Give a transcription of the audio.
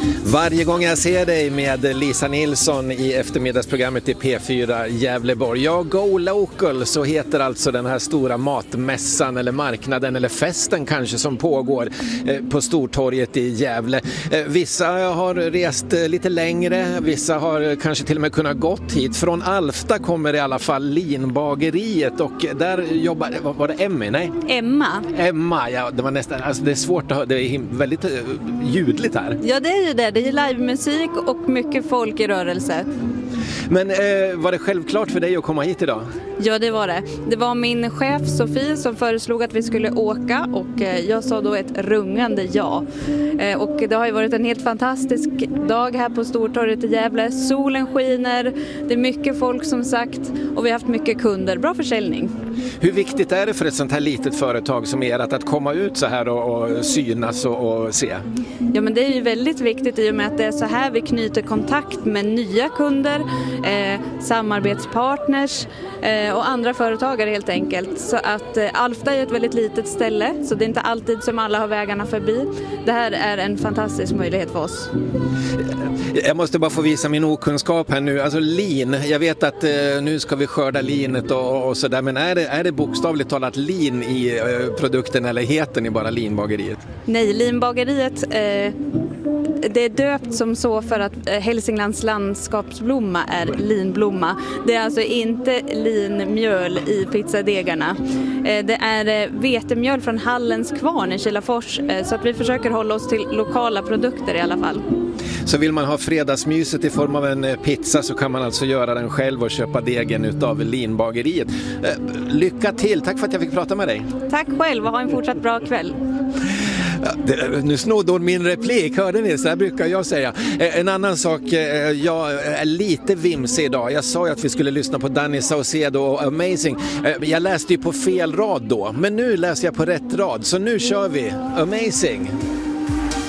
Varje gång jag ser dig med Lisa Nilsson i eftermiddagsprogrammet i P4 Gävleborg. Ja, Go Local, så heter alltså den här stora matmässan eller marknaden eller festen kanske som pågår på Stortorget i Gävle. Vissa har rest lite längre, vissa har kanske till och med kunnat gått hit. Från Alfta kommer i alla fall Linbageriet och där jobbar, var det Emmy? Nej? Emma, ja, det var nästan, alltså det är svårt att höra, det är väldigt ljudligt här. Ja, det är ju det. Det är livemusik och mycket folk i rörelse. Men var det självklart för dig att komma hit idag? Ja, det var det. Det var min chef Sofie som föreslog att vi skulle åka och jag sa då ett rungande ja. Och det har ju varit en helt fantastisk dag här på Stortorget i Gävle. Solen skiner, det är mycket folk som sagt och vi har haft mycket kunder. Bra försäljning. Hur viktigt är det för ett sånt här litet företag som er att komma ut så här och synas och se? Ja, men det är ju väldigt viktigt i och med att det är så här vi knyter kontakt med nya kunder, samarbetspartners och andra företagare helt enkelt. Så att Alfta är ett väldigt litet ställe så det är inte alltid som alla har vägarna förbi. Det här är en fantastisk möjlighet för oss. Jag måste bara få visa min okunskap här nu. Alltså lin, jag vet att nu ska vi skörda linet och sådär, men är det bokstavligt talat lin i produkten eller heter ni bara Linbageriet? Nej, Linbageriet det är döpt som så för att Hälsinglands landskapsblomma är linblomma. Det är alltså inte linmjöl i pizzadegarna. Det är vetemjöl från Hallens kvarn i Kilafors så att vi försöker hålla oss till lokala produkter i alla fall. Så vill man ha fredagsmyset i form av en pizza så kan man alltså göra den själv och köpa degen utav Linbageriet. Lycka till, tack för att jag fick prata med dig. Tack själv och ha en fortsatt bra kväll. Nu snodde hon min replik, hörde ni? Så här brukar jag säga. En annan sak, jag är lite vimsig idag. Jag sa ju att vi skulle lyssna på Danny Saucedo och Amazing. Jag läste ju på fel rad då, men nu läser jag på rätt rad. Så nu kör vi Amazing.